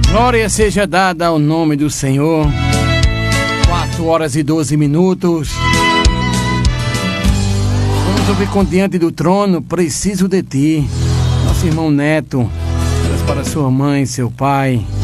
Glória seja dada ao nome do Senhor. 4 horas e 12 minutos. Vamos ouvir com Diante do Trono, Preciso de Ti. Nosso irmão Neto, para sua mãe, seu pai.